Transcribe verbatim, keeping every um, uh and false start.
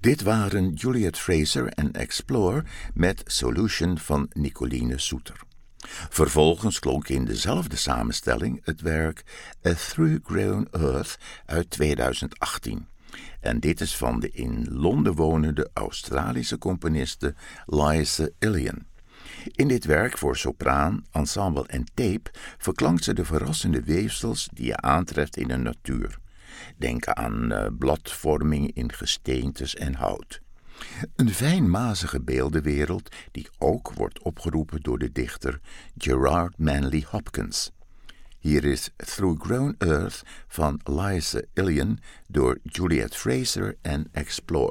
Dit waren Juliet Fraser en Explore met Solution van Nicoline Soeter. Vervolgens klonk in dezelfde samenstelling het werk A Through-Grown Earth uit tweeduizend achttien. En dit is van de in Londen wonende Australische componiste Liza Ilian. In dit werk voor sopraan, ensemble en tape verklankt ze de verrassende weefsels die je aantreft in de natuur. Denk aan uh, bladvorming in gesteentes en hout. Een fijnmazige beeldenwereld die ook wordt opgeroepen door de dichter Gerard Manley Hopkins. Hier is Through-Grown Earth van Liza Ilian door Juliet Fraser en Explore.